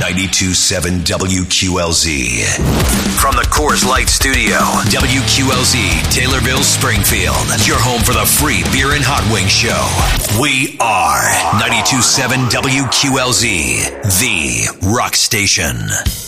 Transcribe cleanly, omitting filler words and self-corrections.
92.7 WQLZ. From the Coors Light Studio, WQLZ, Taylorville, Springfield. Your home for the free beer and hot wing show. We are 92.7 WQLZ, the rock station.